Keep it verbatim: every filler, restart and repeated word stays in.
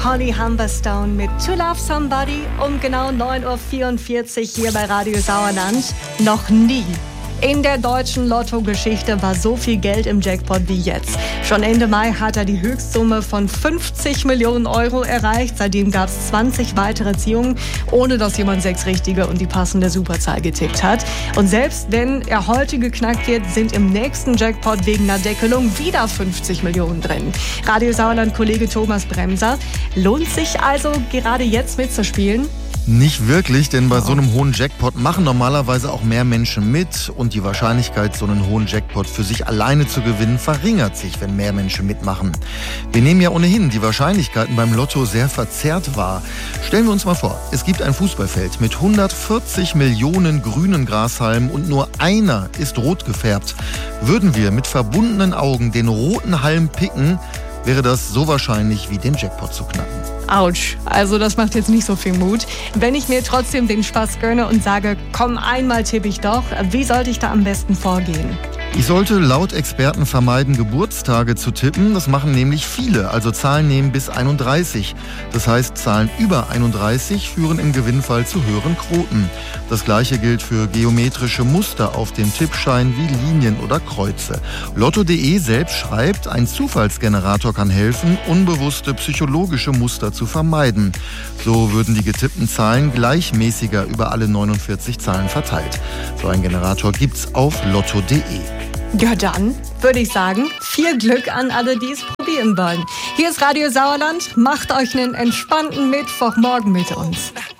Holly Humberstone mit To Love Somebody um genau neun Uhr vierundvierzig hier bei Radio Sauerland. Noch nie in der deutschen Lotto-Geschichte war so viel Geld im Jackpot wie jetzt. Schon Ende Mai hat er die Höchstsumme von fünfzig Millionen Euro erreicht. Seitdem gab es zwanzig weitere Ziehungen, ohne dass jemand sechs richtige und die passende Superzahl getippt hat. Und selbst wenn er heute geknackt wird, sind im nächsten Jackpot wegen einer Deckelung wieder fünfzig Millionen drin. Radio Sauerland-Kollege Thomas Bremser, lohnt sich also gerade jetzt mitzuspielen? Nicht wirklich, denn bei so einem hohen Jackpot machen normalerweise auch mehr Menschen mit und die Wahrscheinlichkeit, so einen hohen Jackpot für sich alleine zu gewinnen, verringert sich, wenn mehr Menschen mitmachen. Wir nehmen ja ohnehin die Wahrscheinlichkeiten beim Lotto sehr verzerrt wahr. Stellen wir uns mal vor, es gibt ein Fußballfeld mit hundertvierzig Millionen grünen Grashalmen und nur einer ist rot gefärbt. Würden wir mit verbundenen Augen den roten Halm picken, wäre das so wahrscheinlich wie den Jackpot zu knacken. Autsch, also das macht jetzt nicht so viel Mut. Wenn ich mir trotzdem den Spaß gönne und sage, komm, einmal tippe ich doch, wie sollte ich da am besten vorgehen? Ich sollte laut Experten vermeiden, Geburtstage zu tippen. Das machen nämlich viele, also Zahlen nehmen bis einunddreißig. Das heißt, Zahlen über einunddreißig führen im Gewinnfall zu höheren Quoten. Das Gleiche gilt für geometrische Muster auf dem Tippschein wie Linien oder Kreuze. Lotto punkt de selbst schreibt, ein Zufallsgenerator kann helfen, unbewusste psychologische Muster zu vermeiden. So würden die getippten Zahlen gleichmäßiger über alle neunundvierzig Zahlen verteilt. So ein Generator gibt's auf Lotto punkt de. Ja, dann würde ich sagen, viel Glück an alle, die es probieren wollen. Hier ist Radio Sauerland. Macht euch einen entspannten Mittwochmorgen mit uns.